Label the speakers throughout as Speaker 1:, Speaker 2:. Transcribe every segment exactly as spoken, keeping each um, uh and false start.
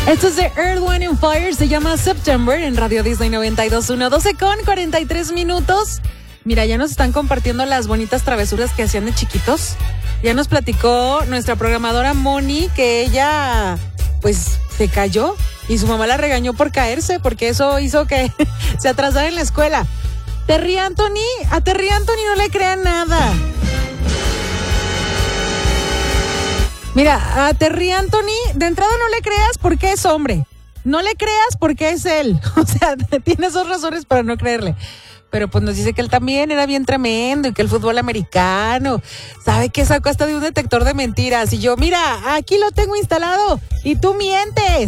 Speaker 1: Esto es de Earth, Wind and Fire, se llama September en Radio Disney noventa y dos punto uno, doce con cuarenta y tres minutos. Mira, ya nos están compartiendo las bonitas travesuras que hacían de chiquitos. Ya nos platicó nuestra programadora Moni que ella, pues, se cayó y su mamá la regañó por caerse, porque eso hizo que se atrasara en la escuela. Terry Anthony, a Terry Anthony no le crean nada. Mira, a Terry Anthony, de entrada no le creas porque es hombre. No le creas porque es él. O sea, tienes dos razones para no creerle. Pero pues nos dice que él también era bien tremendo y que el fútbol americano, ¿sabe qué? Sacó hasta de un detector de mentiras. Y yo, mira, aquí lo tengo instalado y tú mientes.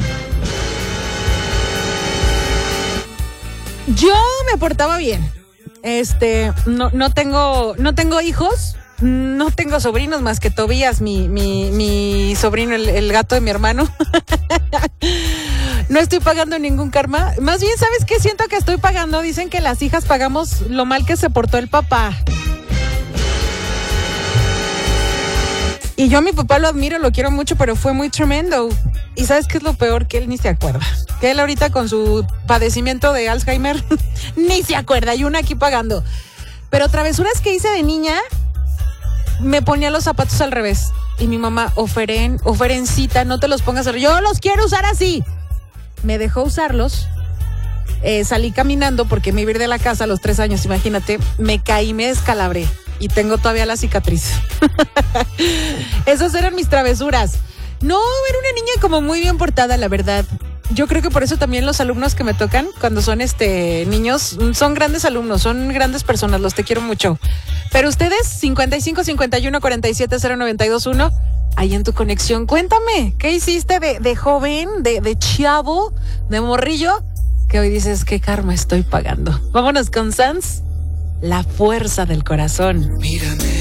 Speaker 1: Yo me portaba bien. Este, no, no tengo, no tengo hijos. No tengo sobrinos más que Tobías, mi, mi, mi sobrino, el, el gato de mi hermano. No estoy pagando ningún karma. Más bien, ¿sabes qué? Siento que estoy pagando. Dicen que las hijas pagamos lo mal que se portó el papá. Y yo a mi papá lo admiro, lo quiero mucho, pero fue muy tremendo. ¿Y sabes qué es lo peor? Que él ni se acuerda. Que él ahorita con su padecimiento de Alzheimer ni se acuerda. Y una aquí pagando. Pero travesuras que hice de niña... Me ponía los zapatos al revés. Y mi mamá, oferen, oferencita, no te los pongas al revés. Yo los quiero usar así. Me dejó usarlos. Eh, salí caminando porque me iba a ir de la casa a los tres años, imagínate. Me caí, me descalabré. Y tengo todavía la cicatriz. Esas eran mis travesuras. No, era una niña como muy bien portada, la verdad. Yo creo que por eso también los alumnos que me tocan, cuando son este niños, son grandes alumnos, son grandes personas, los te quiero mucho. Pero ustedes, cincuenta y cinco, cincuenta y uno, cuarenta y siete, cero noventa y dos uno, ahí en tu conexión, cuéntame, ¿qué hiciste de, de joven, de, de chavo, de morrillo, que hoy dices, qué karma estoy pagando? Vámonos con Sans, la fuerza del corazón.
Speaker 2: Mírame.